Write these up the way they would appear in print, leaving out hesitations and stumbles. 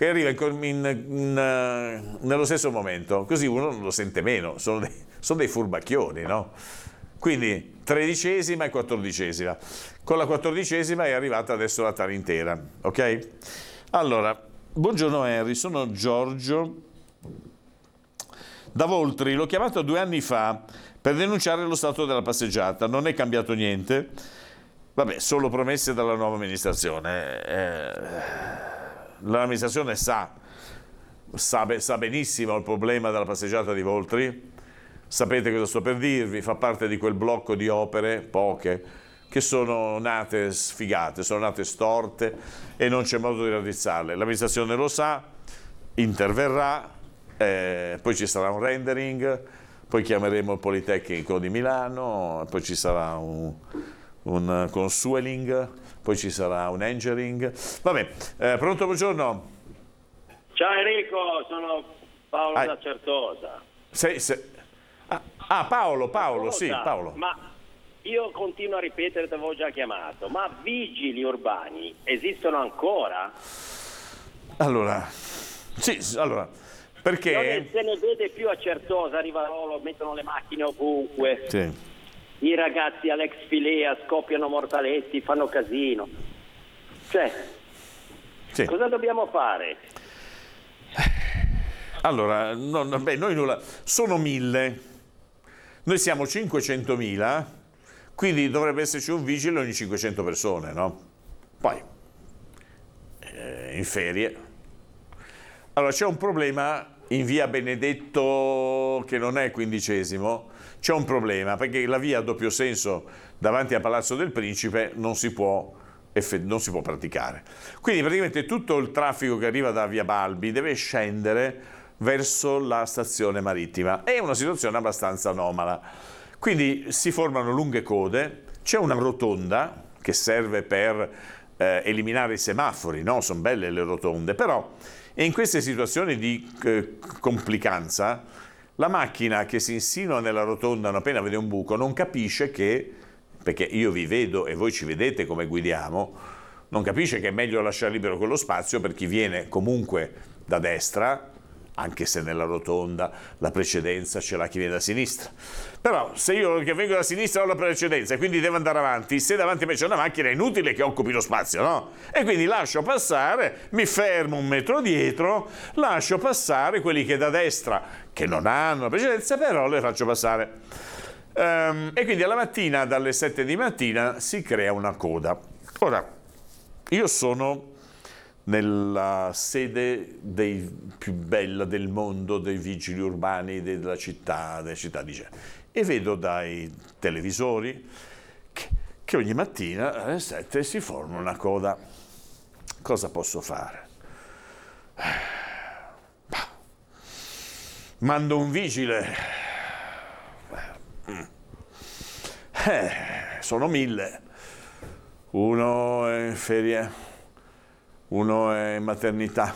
che arriva nello stesso momento, così uno non lo sente meno, sono dei furbacchioni, no? Quindi 13ª e 14ª. Con la 14ª è arrivata adesso la Tarintera, ok? Allora, buongiorno Henry, sono Giorgio da Voltri, l'ho chiamato 2 anni fa per denunciare lo stato della passeggiata, non è cambiato niente, vabbè, solo promesse dalla nuova amministrazione. L'amministrazione sa benissimo il problema della passeggiata di Voltri, sapete cosa sto per dirvi, fa parte di quel blocco di opere, poche, che sono nate sfigate, sono nate storte e non c'è modo di raddrizzarle. L'amministrazione lo sa, interverrà, poi ci sarà un rendering, poi chiameremo il Politecnico di Milano, poi ci sarà un consueling, poi ci sarà un engineering. Vabbè, pronto, buongiorno. Ciao Enrico, sono Paolo da Certosa. Paolo, sì, Paolo. Ma io continuo a ripetere, ti avevo già chiamato, ma vigili urbani esistono ancora? Allora, perché? Non se ne vede più a Certosa, a Rivarolo, mettono le macchine ovunque. Sì. I ragazzi all'ex Filea scoppiano mortaletti, fanno casino. Sì. Cosa dobbiamo fare? Allora, noi nulla, sono 1000, noi siamo 500.000, quindi dovrebbe esserci un vigile ogni 500 persone, no? Poi, in ferie. Allora, c'è un problema in via Benedetto, che non è 15°, c'è un problema, perché la via a doppio senso davanti al Palazzo del Principe non si può praticare. Quindi praticamente tutto il traffico che arriva da via Balbi deve scendere verso la stazione marittima. È una situazione abbastanza anomala. Quindi si formano lunghe code, c'è una rotonda che serve per eliminare i semafori, no? Sono belle le rotonde, però in queste situazioni di complicanza la macchina che si insinua nella rotonda non appena vede un buco non capisce perché io vi vedo e voi ci vedete come guidiamo, non capisce che è meglio lasciare libero quello spazio per chi viene comunque da destra, anche se nella rotonda la precedenza ce l'ha chi viene da sinistra. Però se io che vengo da sinistra ho la precedenza e quindi devo andare avanti, se davanti a me c'è una macchina è inutile che occupi lo spazio, no? E quindi lascio passare, mi fermo 1 metro dietro, lascio passare quelli che da destra, che non hanno la precedenza, però le faccio passare. E quindi alla mattina, dalle 7 di mattina, si crea una coda. Ora, io sono nella sede più bella del mondo dei vigili urbani della città di Genova e vedo dai televisori che ogni mattina alle 7 si forma una coda. Cosa posso fare? Mando un vigile. Sono 1000. Uno è in ferie, uno è in maternità,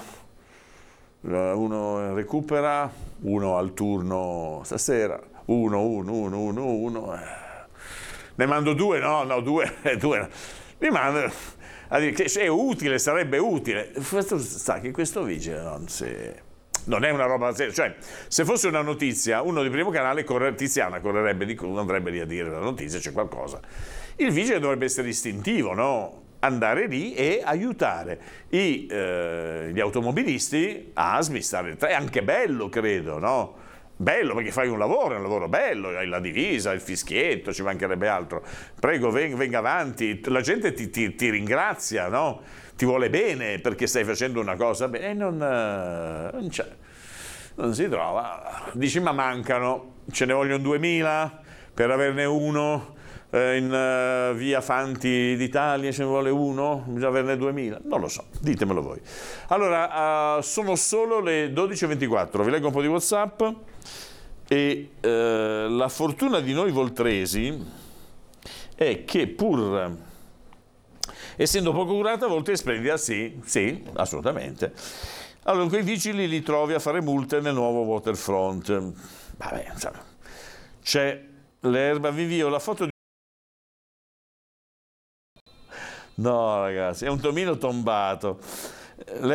uno recupera, uno al turno stasera, uno. Ne mando 2, no, 2. Li mando a dire che è utile, sarebbe utile. Sa che questo vigile non è una roba seria. Cioè, se fosse una notizia, uno di Primo Canale, Tiziana, andrebbe lì a dire la notizia, c'è qualcosa. Il vigile dovrebbe essere istintivo, no? Andare lì e aiutare gli automobilisti a smistare. È anche bello, credo, no? Bello perché fai un lavoro bello, hai la divisa, il fischietto, ci mancherebbe altro. Prego, venga avanti, la gente ti ringrazia, no? Ti vuole bene perché stai facendo una cosa bene e non c'è, non si trova. Dici, ma mancano, ce ne vogliono 2000 per averne uno. In via Fanti d'Italia ce ne vuole uno, bisogna averne 2000, non lo so, ditemelo voi. Allora, sono solo le 12:24, vi leggo un po' di WhatsApp e la fortuna di noi voltresi è che pur essendo poco curata a volte è splendida, sì, assolutamente. Allora, quei vigili li trovi a fare multe nel nuovo waterfront. Vabbè, insomma, c'è l'erba, vi invio la foto di... No ragazzi, è un tomino tombato.